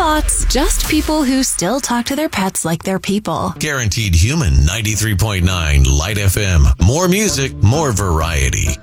robots, just people who still talk to their pets like they're people. Guaranteed Human 93.9 Light FM. More music, more variety.